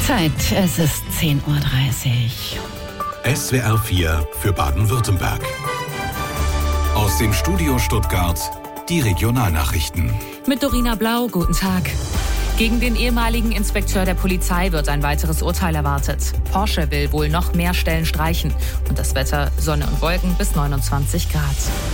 Zeit, es ist 10.30 Uhr. SWR 4 für Baden-Württemberg. Aus dem Studio Stuttgart die Regionalnachrichten. Mit Dorina Blau, guten Tag. Gegen den ehemaligen Inspekteur der Polizei wird ein weiteres Urteil erwartet. Porsche will wohl noch mehr Stellen streichen. Und das Wetter, Sonne und Wolken bis 29 Grad.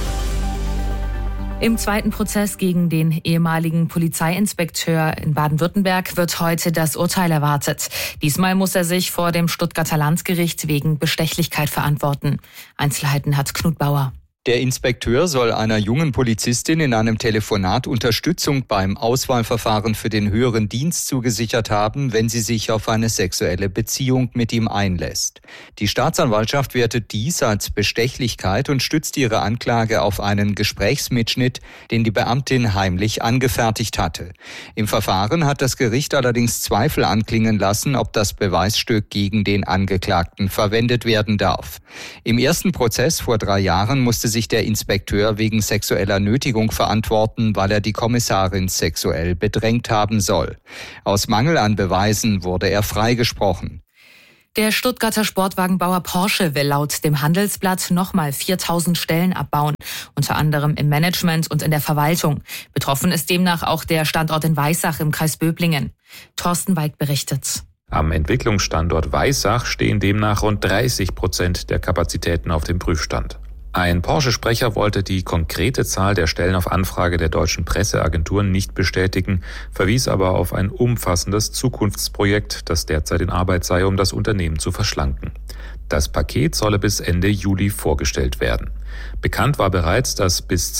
Im zweiten Prozess gegen den ehemaligen Polizeiinspekteur in Baden-Württemberg wird heute das Urteil erwartet. Diesmal muss er sich vor dem Stuttgarter Landgericht wegen Bestechlichkeit verantworten. Einzelheiten hat Knut Bauer. Der Inspekteur soll einer jungen Polizistin in einem Telefonat Unterstützung beim Auswahlverfahren für den höheren Dienst zugesichert haben, wenn sie sich auf eine sexuelle Beziehung mit ihm einlässt. Die Staatsanwaltschaft wertet dies als Bestechlichkeit und stützt ihre Anklage auf einen Gesprächsmitschnitt, den die Beamtin heimlich angefertigt hatte. Im Verfahren hat das Gericht allerdings Zweifel anklingen lassen, ob das Beweisstück gegen den Angeklagten verwendet werden darf. Im ersten Prozess vor 3 Jahren musste sich der Inspekteur wegen sexueller Nötigung verantworten, weil er die Kommissarin sexuell bedrängt haben soll. Aus Mangel an Beweisen wurde er freigesprochen. Der Stuttgarter Sportwagenbauer Porsche will laut dem Handelsblatt nochmal 4.000 Stellen abbauen, unter anderem im Management und in der Verwaltung. Betroffen ist demnach auch der Standort in Weissach im Kreis Böblingen. Thorsten Weig berichtet. Am Entwicklungsstandort Weissach stehen demnach rund 30% der Kapazitäten auf dem Prüfstand. Ein Porsche-Sprecher wollte die konkrete Zahl der Stellen auf Anfrage der deutschen Presseagenturen nicht bestätigen, verwies aber auf ein umfassendes Zukunftsprojekt, das derzeit in Arbeit sei, um das Unternehmen zu verschlanken. Das Paket solle bis Ende Juli vorgestellt werden. Bekannt war bereits, dass bis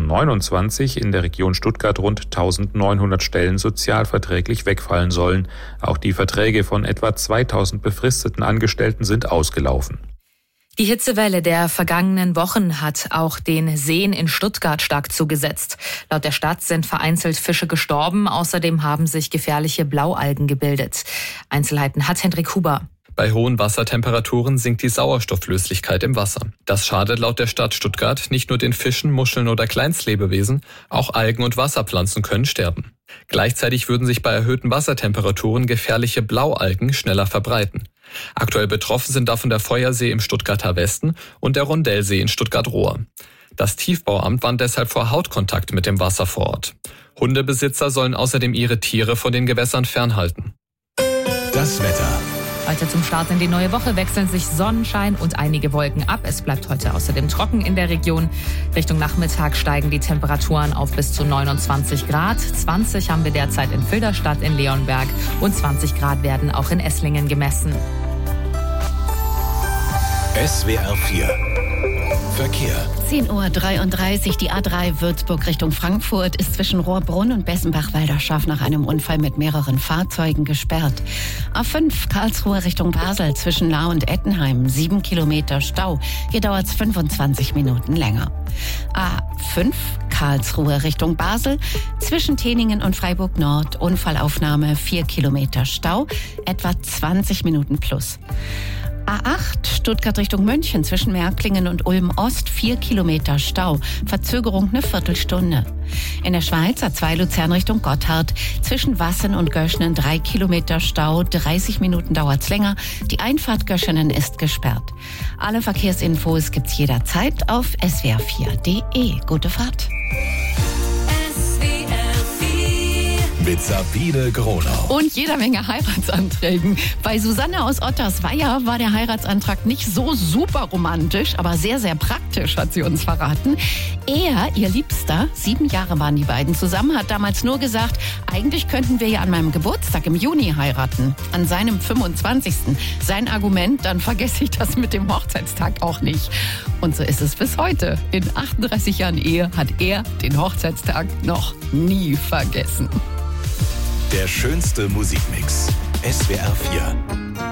2029 in der Region Stuttgart rund 1.900 Stellen sozialverträglich wegfallen sollen. Auch die Verträge von etwa 2.000 befristeten Angestellten sind ausgelaufen. Die Hitzewelle der vergangenen Wochen hat auch den Seen in Stuttgart stark zugesetzt. Laut der Stadt sind vereinzelt Fische gestorben. Außerdem haben sich gefährliche Blaualgen gebildet. Einzelheiten hat Hendrik Huber. Bei hohen Wassertemperaturen sinkt die Sauerstofflöslichkeit im Wasser. Das schadet laut der Stadt Stuttgart nicht nur den Fischen, Muscheln oder Kleinstlebewesen, auch Algen und Wasserpflanzen können sterben. Gleichzeitig würden sich bei erhöhten Wassertemperaturen gefährliche Blaualgen schneller verbreiten. Aktuell betroffen sind davon der Feuersee im Stuttgarter Westen und der Rondellsee in Stuttgart-Rohr. Das Tiefbauamt warnt deshalb vor Hautkontakt mit dem Wasser vor Ort. Hundebesitzer sollen außerdem ihre Tiere von den Gewässern fernhalten. Das Wetter. Heute zum Start in die neue Woche wechseln sich Sonnenschein und einige Wolken ab. Es bleibt heute außerdem trocken in der Region. Richtung Nachmittag steigen die Temperaturen auf bis zu 29 Grad. 20 haben wir derzeit in Filderstadt in Leonberg und 20 Grad werden auch in Esslingen gemessen. SWR 4 Verkehr. 10.33 Uhr, die A3 Würzburg Richtung Frankfurt ist zwischen Rohrbrunn und Bessenbach-Walderschaft nach einem Unfall mit mehreren Fahrzeugen gesperrt. A5 Karlsruhe Richtung Basel zwischen Lahr und Ettenheim, 7 Kilometer Stau. Hier dauert es 25 Minuten länger. A5 Karlsruhe Richtung Basel zwischen Teningen und Freiburg Nord, Unfallaufnahme 4 Kilometer Stau, etwa 20 Minuten plus. A8 Stuttgart Richtung München zwischen Märklingen und Ulm Ost 4 Kilometer Stau, Verzögerung eine Viertelstunde. In der Schweiz A2 Luzern Richtung Gotthard zwischen Wassen und Göschenen 3 Kilometer Stau, 30 Minuten dauert's länger. Die Einfahrt Göschenen ist gesperrt. Alle Verkehrsinfos gibt's jederzeit auf swr4.de. Gute Fahrt. Mit Sabine Gronau. Und jeder Menge Heiratsanträgen. Bei Susanne aus Ottersweier war der Heiratsantrag nicht so super romantisch, aber sehr, sehr praktisch, hat sie uns verraten. Er, ihr Liebster, 7 Jahre waren die beiden zusammen, hat damals nur gesagt, eigentlich könnten wir ja an meinem Geburtstag im Juni heiraten. An seinem 25. Sein Argument, dann vergesse ich das mit dem Hochzeitstag auch nicht. Und so ist es bis heute. In 38 Jahren Ehe hat er den Hochzeitstag noch nie vergessen. Der schönste Musikmix. SWR 4.